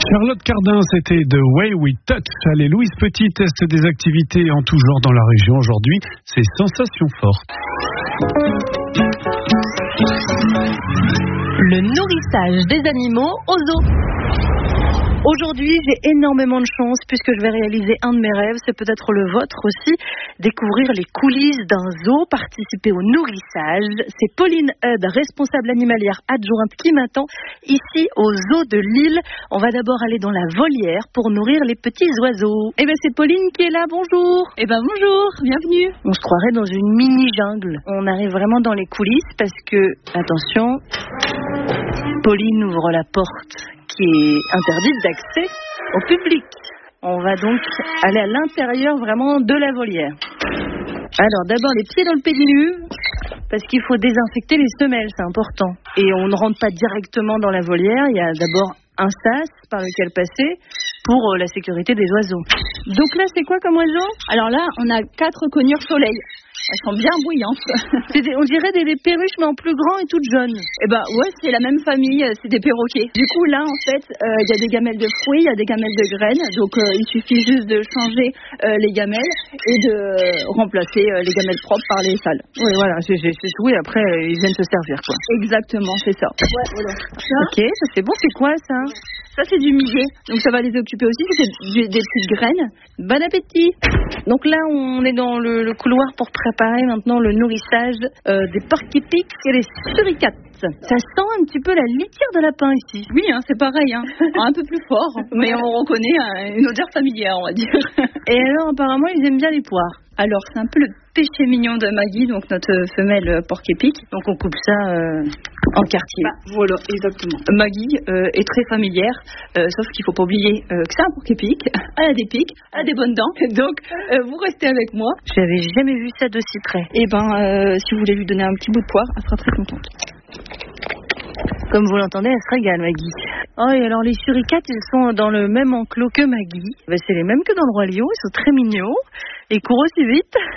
Charlotte Cardin, c'était The Way We Touch. Allez, Louise Petit teste des activités en tout genre dans la région. Aujourd'hui, c'est Sensations fortes. Le nourrissage des animaux au zoo. Aujourd'hui, j'ai énormément de chance puisque je vais réaliser un de mes rêves, c'est peut-être le vôtre aussi, découvrir les coulisses d'un zoo, participer au nourrissage. C'est Pauline Hudd, responsable animalière adjointe, qui m'attend ici au zoo de Lille. On va d'abord aller dans la volière pour nourrir les petits oiseaux. Eh bien, c'est Pauline qui est là, bonjour. Eh ben bonjour, bienvenue. On se croirait dans une mini-jungle. On arrive vraiment dans les coulisses parce que, attention, Pauline ouvre la porte qui est interdite d'accès au public. On va donc aller à l'intérieur vraiment de la volière. Alors d'abord les pieds dans le pédiluve, parce qu'il faut désinfecter les semelles, c'est important. Et on ne rentre pas directement dans la volière, il y a d'abord un sas par lequel passer pour la sécurité des oiseaux. Donc là c'est quoi comme oiseau? Alors là, on a 4 conures soleil. Elles sont bien bouillantes. On dirait des perruches mais en plus grand et toutes jaunes. Eh ben ouais, c'est la même famille, c'est des perroquets. Du coup là en fait, il y a des gamelles de fruits, il y a des gamelles de graines. Donc il suffit juste de changer les gamelles et de remplacer les gamelles propres par les sales. Oui voilà, c'est tout et après ils viennent se servir quoi. Exactement, c'est ça. Ouais, voilà. Ok, ça c'est bon, c'est quoi ça? Ça c'est du millet, donc ça va les occuper aussi, c'est des petites graines. Bon appétit. Donc là on est dans le couloir pour préparer maintenant le nourrissage des porc-épics et les suricates. Ça sent un petit peu la litière de lapin ici. Oui, hein, c'est pareil, hein. Un peu plus fort, mais on reconnaît une odeur familière, on va dire. Et alors apparemment ils aiment bien les poires. Alors c'est un peu le péché mignon de Maggie, donc notre femelle porc-épic. Donc on coupe ça en quartier. Voilà, exactement. Maggie est très familière, sauf qu'il faut pas oublier que c'est un porc-épic, elle a des pics, elle a des bonnes dents, donc vous restez avec moi. Je n'avais jamais vu ça d'aussi près. Et si vous voulez lui donner un petit bout de poire, elle sera très contente. Comme vous l'entendez, elle se régale, Maggie. Oh, et alors les suricates, ils sont dans le même enclos que Maggie. Ben, c'est les mêmes que dans le Roi Lion, ils sont très mignons et courent aussi vite.